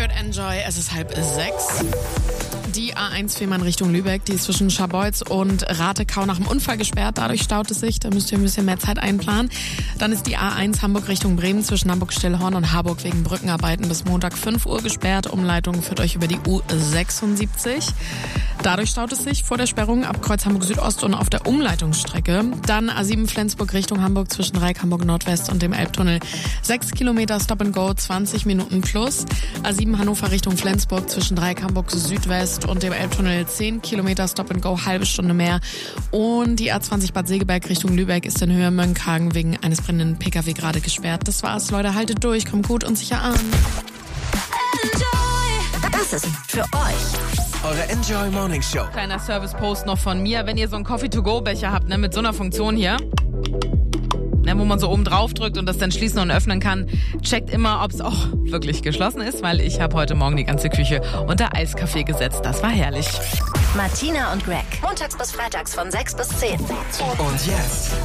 hört Enjoy, es ist 5:30. Die A1 Fehmarn Richtung Lübeck, die ist zwischen Scharbeutz und Ratekau nach dem Unfall gesperrt. Dadurch staut es sich, da müsst ihr ein bisschen mehr Zeit einplanen. Dann ist die A1 Hamburg Richtung Bremen zwischen Hamburg-Stillhorn und Harburg wegen Brückenarbeiten bis Montag 5 Uhr gesperrt. Umleitung führt euch über die U76. Dadurch staut es sich vor der Sperrung ab Kreuz Hamburg Südost und auf der Umleitungsstrecke. Dann A7 Flensburg Richtung Hamburg zwischen Dreieck Hamburg Nordwest und dem Elbtunnel. 6 Kilometer Stop and Go, 20 Minuten plus. A7 Hannover Richtung Flensburg zwischen Dreieck Hamburg Südwest und dem Elbtunnel. 10 Kilometer Stop and Go, halbe Stunde mehr. Und die A20 Bad Segeberg Richtung Lübeck ist in Höhe Mönckehagen wegen eines brennenden PKW gerade gesperrt. Das war's, Leute. Haltet durch, kommt gut und sicher an. Das ist für euch Eure Enjoy Morning Show. Kleiner Service-Post noch von mir. Wenn ihr so einen Coffee-to-go-Becher habt, ne, mit so einer Funktion hier, ne, wo man so oben drauf drückt und das dann schließen und öffnen kann, checkt immer, ob es auch wirklich geschlossen ist, weil ich habe heute Morgen die ganze Küche unter Eiskaffee gesetzt. Das war herrlich. Martina und Greg. Montags bis freitags von 6 bis 10. Und jetzt